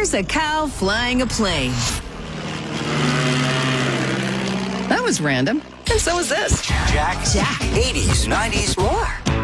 Here's a cow flying a plane. That was random. And so is this. Jack. 80s, 90s, more.